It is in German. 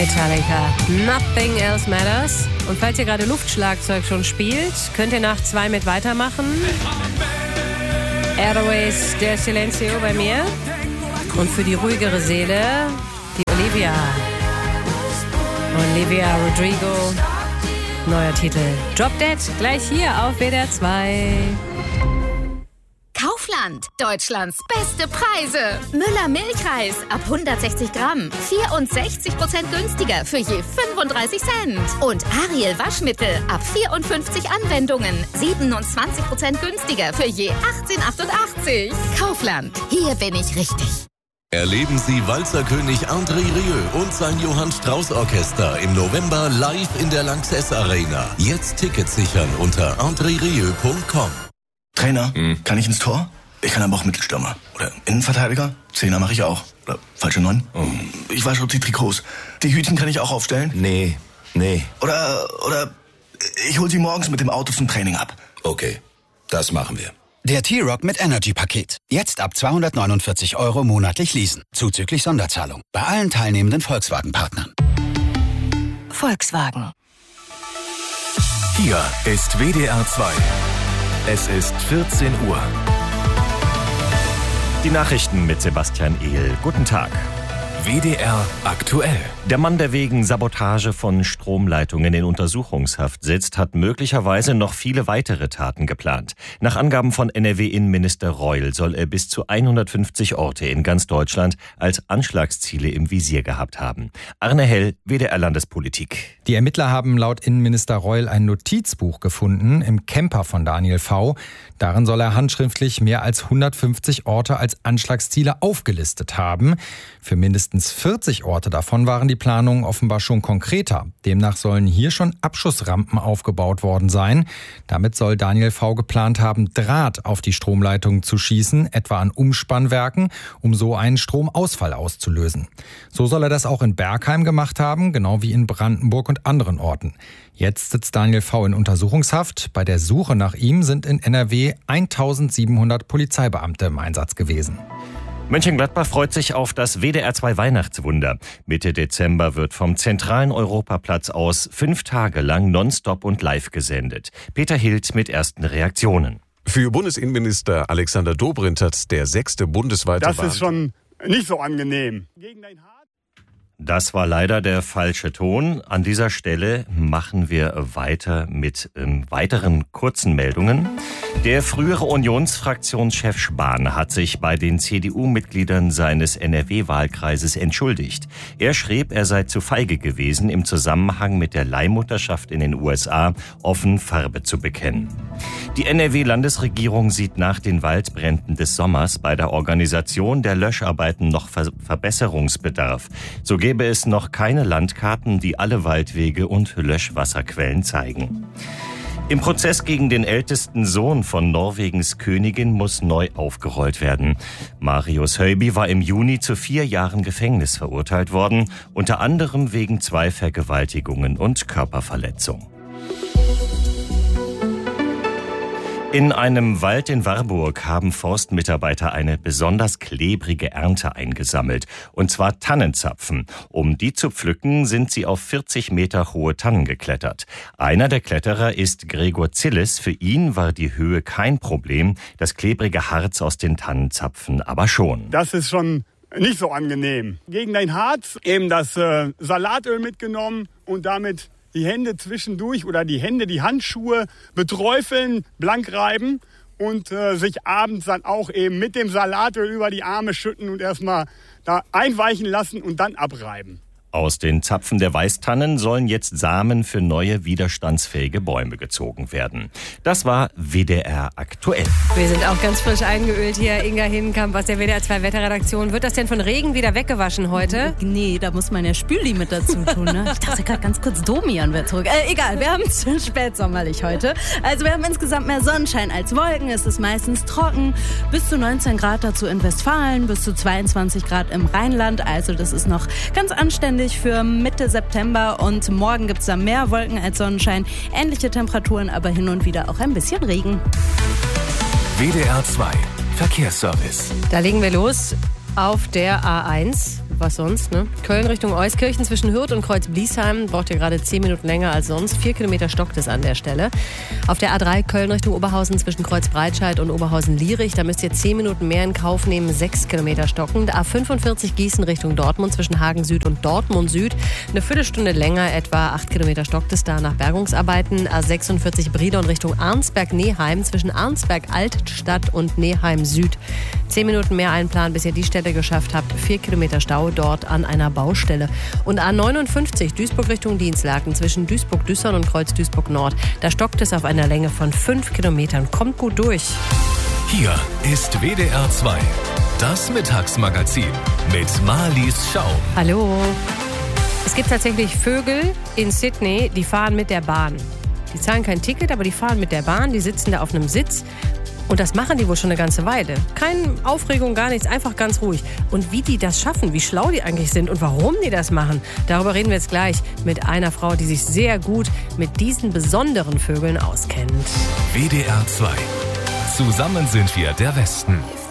Metallica, Nothing Else Matters. Und falls ihr gerade Luftschlagzeug schon spielt, könnt ihr nach 2 mit weitermachen. Airways der Silencio bei mir. Und für die ruhigere Seele, die Olivia Rodrigo. Neuer Titel, Drop Dead, gleich hier auf WDR 2. Kaufland, Deutschlands beste Preise. Müller Milchreis ab 160 Gramm, 64% günstiger für je 35 Cent. Und Ariel Waschmittel ab 54 Anwendungen, 27% günstiger für je 18,88. Kaufland, hier bin ich richtig. Erleben Sie Walzerkönig André Rieu und sein Johann Strauß Orchester im November live in der Lanxess Arena. Jetzt Tickets sichern unter andrerieu.com. Trainer, kann ich ins Tor? Ich kann aber auch Mittelstürmer. Oder Innenverteidiger? Zehner mache ich auch. Oder falsche 9? Ich wasche die Trikots. Die Hütchen kann ich auch aufstellen? Nee. Oder ich hol sie morgens mit dem Auto zum Training ab. Okay, das machen wir. Der T-Rock mit Energy-Paket. Jetzt ab 249 € monatlich leasen. Zuzüglich Sonderzahlung. Bei allen teilnehmenden Volkswagen-Partnern. Volkswagen. Hier ist WDR 2. Es ist 14 Uhr. Die Nachrichten mit Sebastian Ehl. Guten Tag. WDR aktuell. Der Mann, der wegen Sabotage von Stromleitungen in Untersuchungshaft sitzt, hat möglicherweise noch viele weitere Taten geplant. Nach Angaben von NRW-Innenminister Reul soll er bis zu 150 Orte in ganz Deutschland als Anschlagsziele im Visier gehabt haben. Arne Hell, WDR Landespolitik. Die Ermittler haben laut Innenminister Reul ein Notizbuch gefunden im Camper von Daniel V. Darin soll er handschriftlich mehr als 150 Orte als Anschlagsziele aufgelistet haben. Für mindestens 40 Orte davon waren die Planungen offenbar schon konkreter. Demnach sollen hier schon Abschussrampen aufgebaut worden sein. Damit soll Daniel V. geplant haben, Draht auf die Stromleitungen zu schießen, etwa an Umspannwerken, um so einen Stromausfall auszulösen. So soll er das auch in Bergheim gemacht haben, genau wie in Brandenburg und anderen Orten. Jetzt sitzt Daniel V. in Untersuchungshaft. Bei der Suche nach ihm sind in NRW 1700 Polizeibeamte im Einsatz gewesen. Mönchengladbach freut sich auf das WDR 2 Weihnachtswunder. Mitte Dezember wird vom zentralen Europaplatz aus 5 Tage lang nonstop und live gesendet. Peter Hild mit ersten Reaktionen. Für Bundesinnenminister Alexander Dobrindt hat der 6. bundesweite Das ist schon nicht so angenehm. Das war leider der falsche Ton. An dieser Stelle machen wir weiter mit weiteren kurzen Meldungen. Der frühere Unionsfraktionschef Spahn hat sich bei den CDU-Mitgliedern seines NRW-Wahlkreises entschuldigt. Er schrieb, er sei zu feige gewesen, im Zusammenhang mit der Leihmutterschaft in den USA offen Farbe zu bekennen. Die NRW-Landesregierung sieht nach den Waldbränden des Sommers bei der Organisation der Löscharbeiten noch Verbesserungsbedarf. So gäbe es noch keine Landkarten, die alle Waldwege und Löschwasserquellen zeigen. Im Prozess gegen den ältesten Sohn von Norwegens Königin muss neu aufgerollt werden. Marius Höiby war im Juni zu 4 Jahren Gefängnis verurteilt worden, unter anderem wegen 2 Vergewaltigungen und Körperverletzung. In einem Wald in Warburg haben Forstmitarbeiter eine besonders klebrige Ernte eingesammelt, und zwar Tannenzapfen. Um die zu pflücken, sind sie auf 40 Meter hohe Tannen geklettert. Einer der Kletterer ist Gregor Zilles. Für ihn war die Höhe kein Problem, das klebrige Harz aus den Tannenzapfen aber schon. Das ist schon nicht so angenehm. Gegen dein Harz eben das Salatöl mitgenommen und damit die Hände zwischendurch oder die Handschuhe beträufeln, blank reiben und sich abends dann auch eben mit dem Salatöl über die Arme schütten und erstmal da einweichen lassen und dann abreiben. Aus den Zapfen der Weißtannen sollen jetzt Samen für neue widerstandsfähige Bäume gezogen werden. Das war WDR aktuell. Wir sind auch ganz frisch eingeölt hier. Inga Hinkamp aus der WDR 2 Wetterredaktion. Wird das denn von Regen wieder weggewaschen heute? Nee, da muss man ja Spüli mit dazu tun. Ne? Ich dachte gerade ganz kurz, Domian wäre zurück. Egal, wir haben es spätsommerlich heute. Also wir haben insgesamt mehr Sonnenschein als Wolken. Es ist meistens trocken. Bis zu 19 Grad dazu in Westfalen, bis zu 22 Grad im Rheinland. Also das ist noch ganz anständig für Mitte September, und morgen gibt es da mehr Wolken als Sonnenschein, ähnliche Temperaturen, aber hin und wieder auch ein bisschen Regen. WDR 2 Verkehrsservice. Da legen wir los auf der A1 was sonst, ne? Köln Richtung Euskirchen zwischen Hürth und Kreuz-Bliesheim braucht ihr gerade 10 Minuten länger als sonst. 4 Kilometer stockt es an der Stelle. Auf der A3 Köln Richtung Oberhausen zwischen Kreuz-Breitscheid und Oberhausen-Lierich, da müsst ihr 10 Minuten mehr in Kauf nehmen, 6 Kilometer stockend. A45 Gießen Richtung Dortmund zwischen Hagen Süd und Dortmund Süd, eine Viertelstunde länger, etwa 8 Kilometer stockt es da nach Bergungsarbeiten. A46 Brilon Richtung Arnsberg-Neheim zwischen Arnsberg-Altstadt und Neheim Süd. 10 Minuten mehr einplanen, bis ihr die Stelle geschafft habt. 4 Kilometer Stau dort an einer Baustelle. Und A59 Duisburg Richtung Dienstlaken zwischen Duisburg-Düssern und Kreuz-Duisburg Nord. Da stockt es auf einer Länge von 5 Kilometern. Kommt gut durch. Hier ist WDR 2, das Mittagsmagazin mit Marlies Schaum. Hallo. Es gibt tatsächlich Vögel in Sydney, die fahren mit der Bahn. Die zahlen kein Ticket, aber die fahren mit der Bahn. Die sitzen da auf einem Sitz. Und das machen die wohl schon eine ganze Weile. Keine Aufregung, gar nichts, einfach ganz ruhig. Und wie die das schaffen, wie schlau die eigentlich sind und warum die das machen, darüber reden wir jetzt gleich mit einer Frau, die sich sehr gut mit diesen besonderen Vögeln auskennt. WDR 2. Zusammen sind wir der Westen.